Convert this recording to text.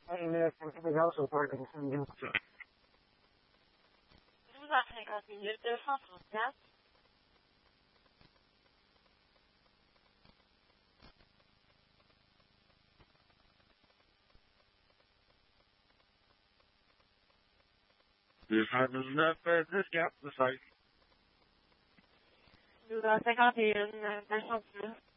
20 minutes and everything else will work in the same instant. Vous a 50 minutes, 234. This happens enough at discount the site. 251, 239.